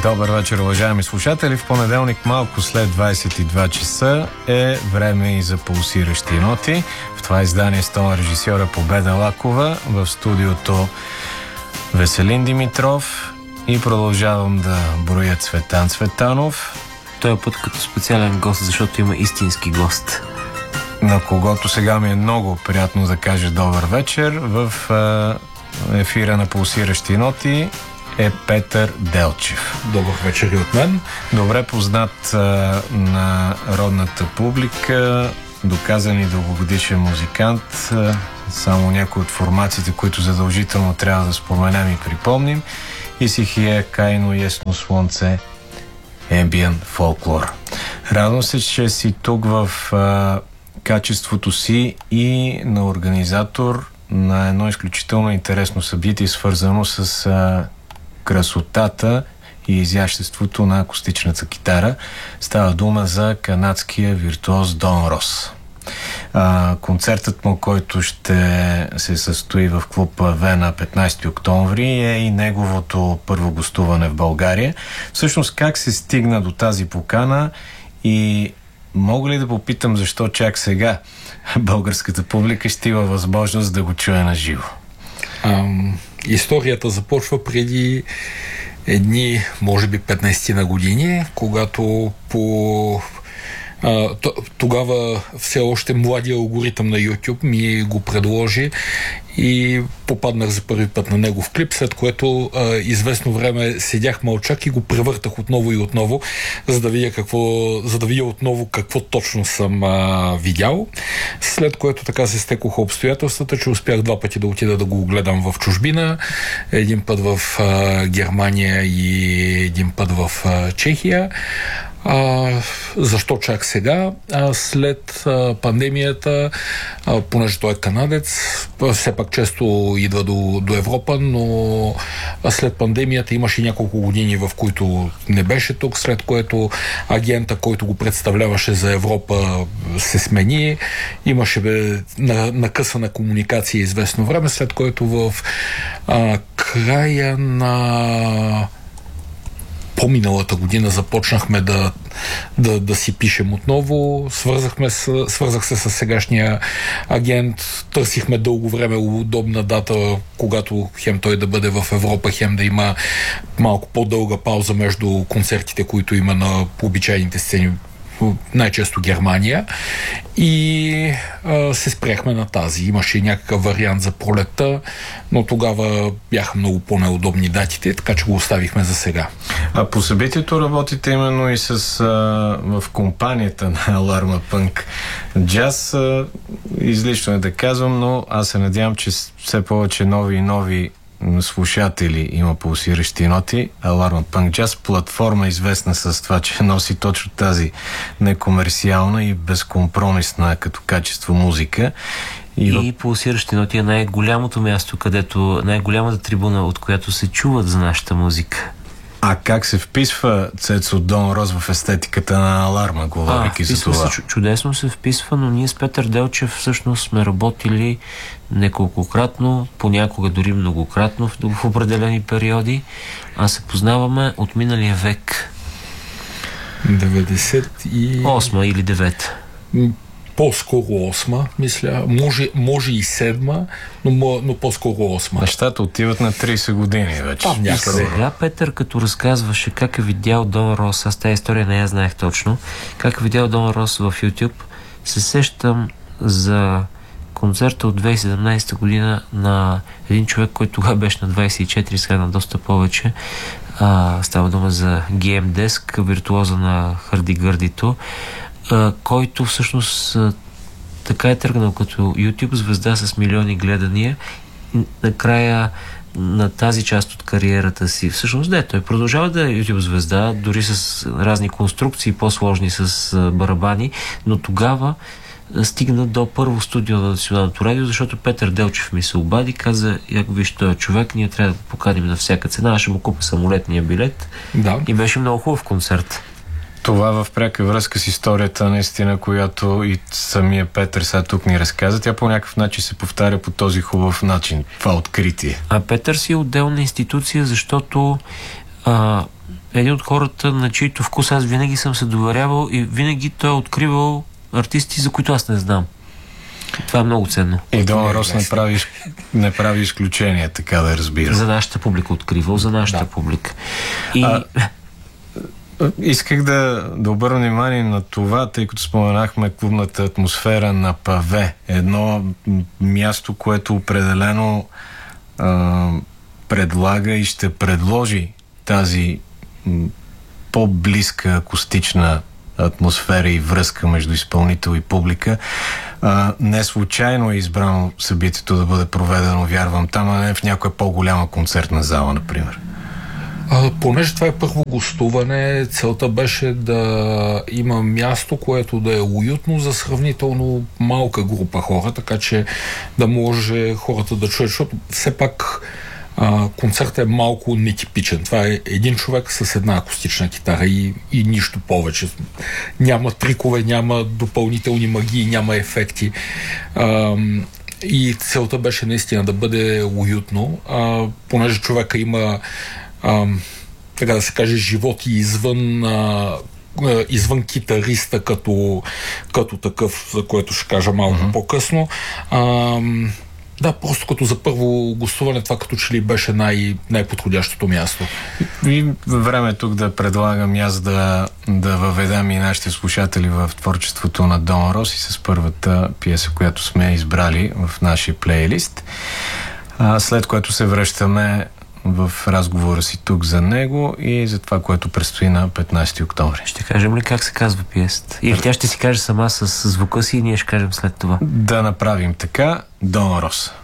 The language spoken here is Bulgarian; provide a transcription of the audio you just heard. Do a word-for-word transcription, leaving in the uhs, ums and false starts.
Добър вечер, уважаеми слушатели. В понеделник малко след двайсет и два часа е време и за пулсиращи ноти. В това издание с тон режисьора Победа Лакова, в студиото Веселин Димитров и продължавам да броя Цветан Цветанов. Той е път като специален гост, защото има истински гост, на когото сега ми е много приятно да кажа добър вечер. В ефира на пулсиращи ноти е Петър Делчев. Добър вечер и от мен. Добре познат а, на родната публика, доказан и дългогодишен музикант. А, само някои от формациите, които задължително трябва да споменем и припомним. Исихия, Кайно, Ясно слънце, Ембиен фолклор. Радвам се, че си тук в а, качеството си и на организатор на едно изключително интересно събитие, свързано с а, красотата и изяществото на акустичната китара. Става дума за канадския виртуоз Дон Рос. А, концертът му, който ще се състои в клуб В на петнайсети октомври, е и неговото първо гостуване в България. Всъщност, как се стигна до тази покана и мога ли да попитам защо чак сега българската публика ще има възможност да го чуе на живо? Ам, историята започва преди едни, може би петнайсет на години, когато по тогава все още младия алгоритъм на YouTube ми го предложи и попаднах за първи път на негов клип, след което а, известно време седях мълчак и го превъртах отново и отново, за да видя какво, за да видя отново какво точно съм а, видял. След което така се стекоха обстоятелствата, че успях два пъти да отида да го гледам в чужбина, един път в а, Германия и един път в а, Чехия. А, защо чак сега? А, след а, пандемията, а, понеже той е канадец, все пак често идва до, до Европа, но след пандемията имаше няколко години, в които не беше тук, след което агента, който го представляваше за Европа, се смени. Имаше бе, на, накъсана комуникация известно време, след което в а, края на по-миналата година започнахме да, да, да си пишем отново. Свързахме с, свързах се с сегашния агент. Търсихме дълго време удобна дата, когато хем той да бъде в Европа, хем да има малко по-дълга пауза между концертите, които има на обичайните сцени, най-често Германия, и а, се спряхме на тази. Имаше някакъв вариант за пролетта, но тогава бяха много по-неудобни датите, така че го оставихме за сега. А по събитието работите именно и с а, в компанията на Аларма Пънк Джаз. А, излишно е да казвам, но аз се надявам, че все повече нови и нови слушатели има пулсиращи ноти. Аларма Пънк Джаз, платформа известна с това, че носи точно тази некомерциална и безкомпромисна като качество музика. И, и пулсиращи ноти е най-голямото място, където най-голямата трибуна, от която се чуват за нашата музика. А как се вписва Цецо Дон Рос в естетиката на Аларма, говорейки за това? Се, чудесно се вписва, но ние с Петър Делчев всъщност сме работили неколкократно, понякога дори многократно в, в определени периоди, а се познаваме от миналия век. деветдесет и осма или девета. По-скоро осма, мисля. Може, може и седма, но, но по-скоро осма. Нещата отиват на трийсет години вече. Там и сега Петър, като разказваше как е видял Дон Рос, аз тази история не я знаех точно, как е видял Дон Рос в YouTube, се сещам за концерта от две хиляди и седемнайсета година на един човек, който тогава беше на двайсет и четири, сега на доста повече. А, става дума за Ги Ем Деск, виртуоза на хърди-гърдито, който всъщност така е тръгнал като YouTube звезда с милиони гледания. Накрая на тази част от кариерата си, всъщност да, той продължава да е YouTube звезда, дори с разни конструкции, по-сложни с барабани, но тогава стигна до първо студио на Националното радио, защото Петър Делчев ми се обади, каза: яко виж, той е човек, ние трябва да го поканим на всяка цена, аз ще му купя самолетния билет. Да. И беше много хубав концерт. Това в пряка връзка с историята, наистина, която и самия Петър сега тук ни разказа. Тя по някакъв начин се повтаря по този хубав начин, това откритие. А Петър си е отделна институция, защото а, един от хората, на чийто вкус аз винаги съм се доверявал и винаги той е откривал артисти, за които аз не знам. Това е много ценно. И Дон Рос не прави, не прави изключение, така да разбира. За нашата публика откривал, за нашата да. публика. И... А, исках да, да обърна внимание на това, тъй като споменахме клубната атмосфера на Паве. Едно място, което определено а, предлага и ще предложи тази м, по-близка акустична атмосфера и връзка между изпълнител и публика. А, не случайно е избрано събитието да бъде проведено, вярвам, там, а не в някоя по-голяма концертна зала, например. А, понеже това е първо гостуване, целта беше да има място, което да е уютно за сравнително малка група хора, така че да може хората да чуят, защото все пак а, концертът е малко нетипичен. Това е един човек с една акустична китара и, и нищо повече. Няма трикове, няма допълнителни магии, няма ефекти. А, и целта беше наистина да бъде уютно, а, понеже човека има А, така да се каже, живот и извън, а, извън китариста като, като такъв, за което ще кажа малко uh-huh. по-късно. А, да, просто като за първо гостуване, това като че ли беше най- най-подходящото място. И време е тук да предлагам аз да, да въведам и нашите слушатели в творчеството на Дон Рос и с първата пиеса, която сме избрали в нашия плейлист. А, след което се връщаме в разговора си тук за него и за това, което предстои на петнайсети октомври. Ще кажем ли как се казва пиесата? Или тя ще си каже сама с звука си и ние ще кажем след това? Да направим така. Дон Рос.